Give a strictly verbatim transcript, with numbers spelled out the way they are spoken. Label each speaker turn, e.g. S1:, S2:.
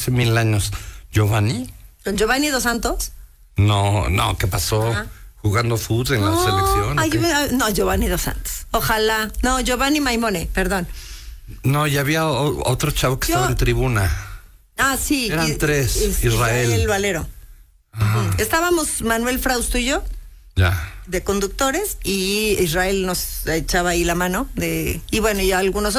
S1: hace mil años. ¿Giovanni?
S2: ¿Con Giovanni Dos Santos?
S1: No, no, ¿qué pasó? Ajá. ¿Jugando fútbol en
S2: no,
S1: la selección?
S2: Ay, no, Giovanni Dos Santos. Ojalá. No, Giovanni Maimone, perdón.
S1: No, ya había o, otro chavo que Yo... estaba en tribuna.
S2: Ah, sí.
S1: Eran y, tres, y, Israel.
S2: Israel Valero. Uh-huh. Estábamos Manuel Frausto y yo.
S1: Ya.
S2: De conductores, y Israel nos echaba ahí la mano. de Y bueno, y algunos